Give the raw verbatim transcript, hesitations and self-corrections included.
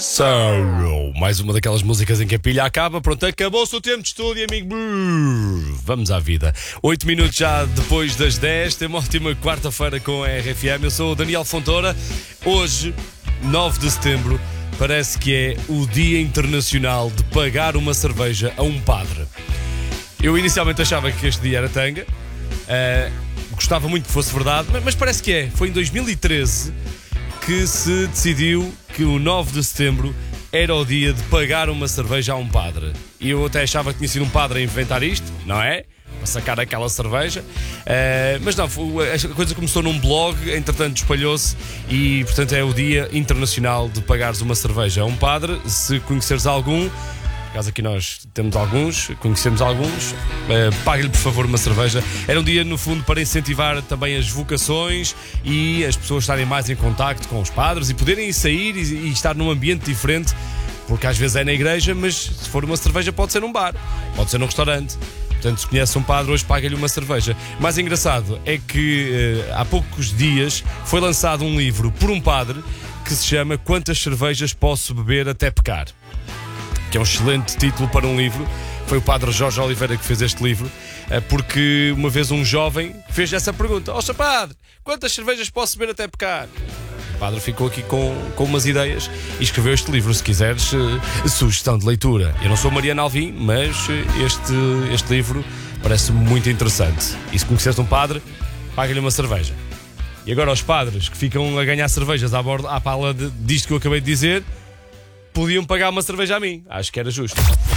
So, mais uma daquelas músicas em que a pilha acaba. Pronto, acabou-se o tempo de estúdio, amigo. Vamos à vida. Oito minutos já depois das dez. Tem uma ótima quarta-feira com a R F M. Eu sou o Daniel Fontoura. Hoje, nove de setembro, parece que é o Dia Internacional de pagar uma cerveja a um padre. Eu inicialmente achava que este dia era tanga. Uh, gostava muito que fosse verdade, mas, mas parece que é. Foi em dois mil e treze que se decidiu que o nove de setembro era o dia de pagar uma cerveja a um padre. E eu até achava que tinha sido um padre a inventar isto, não é? Para sacar aquela cerveja. Uh, mas não, foi, a coisa começou num blog, entretanto espalhou-se e, portanto, é o Dia Internacional de pagares uma cerveja a um padre. Se conheceres algum, por acaso aqui nós temos alguns, conhecemos alguns, uh, pague-lhe por favor uma cerveja. Era um dia no fundo para incentivar também as vocações e as pessoas estarem mais em contacto com os padres e poderem sair e, e estar num ambiente diferente, porque às vezes é na igreja, mas se for uma cerveja pode ser num bar, pode ser num restaurante. Portanto, se conhece um padre, hoje paga-lhe uma cerveja. O mais engraçado é que uh, há poucos dias foi lançado um livro por um padre que se chama Quantas Cervejas Posso Beber Até Pecar? Que é um excelente título para um livro. Foi o padre Jorge Oliveira que fez este livro, porque uma vez um jovem fez essa pergunta: ó, seu padre, quantas cervejas posso beber até pecar? O padre ficou aqui com, com umas ideias e escreveu este livro. Se quiseres, uh, sugestão de leitura. Eu não sou Mariana Alvim, mas este, este livro parece-me muito interessante. E se conheceres um padre, paga-lhe uma cerveja. E agora os padres que ficam a ganhar cervejas à, borda, à pala de, disto que eu acabei de dizer, podiam pagar uma cerveja a mim. Acho que era justo.